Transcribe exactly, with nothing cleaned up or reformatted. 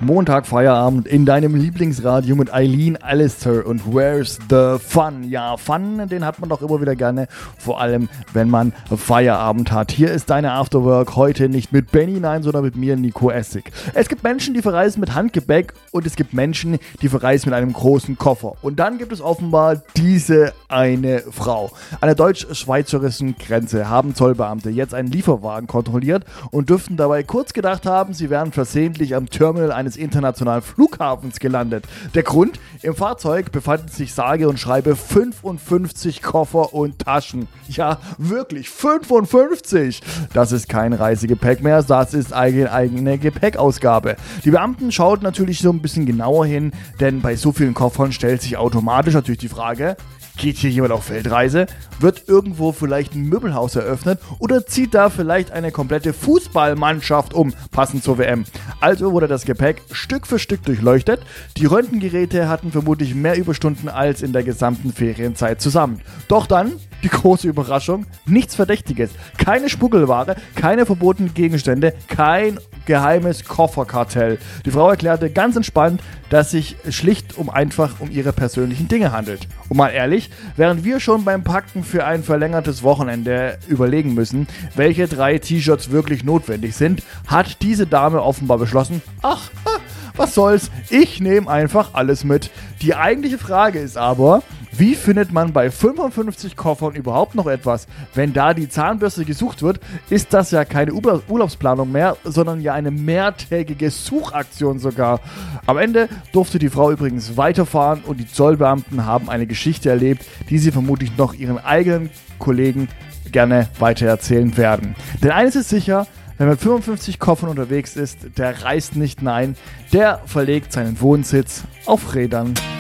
Montag Feierabend in deinem Lieblingsradio mit Eileen Allister und Where's the Fun? Ja, Fun, den hat man doch immer wieder gerne, vor allem wenn man Feierabend hat. Hier ist deine Afterwork heute nicht mit Benny, nein, sondern mit mir, Nico Essig. Es gibt Menschen, die verreisen mit Handgepäck und es gibt Menschen, die verreisen mit einem großen Koffer. Und dann gibt es offenbar diese eine Frau. An der deutsch-schweizerischen Grenze haben Zollbeamte jetzt einen Lieferwagen kontrolliert und dürften dabei kurz gedacht haben, sie wären versehentlich am Terminal eines internationalen Flughafens gelandet. Der Grund? Im Fahrzeug befanden sich sage und schreibe fünfundfünfzig Koffer und Taschen. Ja, wirklich, fünfundfünfzig! Das ist kein Reisegepäck mehr, das ist eigene, eigene Gepäckausgabe. Die Beamten schauten natürlich so ein bisschen genauer hin, denn bei so vielen Koffern stellt sich automatisch natürlich die Frage: Geht hier jemand auf Weltreise? Wird irgendwo vielleicht ein Möbelhaus eröffnet? Oder zieht da vielleicht eine komplette Fußballmannschaft um, passend zur W M? Also wurde das Gepäck Stück für Stück durchleuchtet. Die Röntgengeräte hatten vermutlich mehr Überstunden als in der gesamten Ferienzeit zusammen. Doch dann die große Überraschung: nichts Verdächtiges. Keine Schmuggelware, keine verbotenen Gegenstände, kein geheimes Kofferkartell. Die Frau erklärte ganz entspannt, dass sich schlicht um einfach um ihre persönlichen Dinge handelt. Und mal ehrlich, während wir schon beim Packen für ein verlängertes Wochenende überlegen müssen, welche drei T-Shirts wirklich notwendig sind, hat diese Dame offenbar beschlossen: Ach, was soll's, ich nehme einfach alles mit. Die eigentliche Frage ist aber: Wie findet man bei fünfundfünfzig Koffern überhaupt noch etwas? Wenn da die Zahnbürste gesucht wird, ist das ja keine Ur- Urlaubsplanung mehr, sondern ja eine mehrtägige Suchaktion sogar. Am Ende durfte die Frau übrigens weiterfahren und die Zollbeamten haben eine Geschichte erlebt, die sie vermutlich noch ihren eigenen Kollegen gerne weitererzählen werden. Denn eines ist sicher: Wer mit fünfundfünfzig Koffern unterwegs ist, der reist nicht, nein, der verlegt seinen Wohnsitz auf Rädern.